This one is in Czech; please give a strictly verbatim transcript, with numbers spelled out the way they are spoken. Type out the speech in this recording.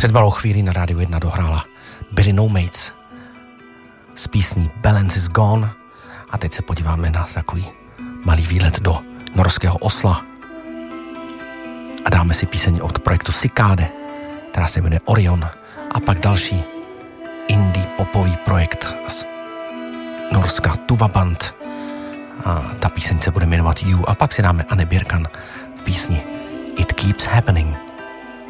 Před malou chvílí na Rádiu jedna dohrála Billy No Mates s písní Balance is Gone a teď se podíváme na takový malý výlet do norského Osla a dáme si píseň od projektu Sikáde, která se jmenuje Orion, a pak další indie popový projekt z Norska Tuva Band a ta píseň se bude jmenovat You, a pak si dáme Anne Birkan v písni It Keeps Happening.